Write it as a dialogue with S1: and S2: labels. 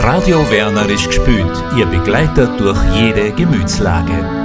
S1: Radio Werner ist gespült, Ihr Begleiter durch jede Gemütslage.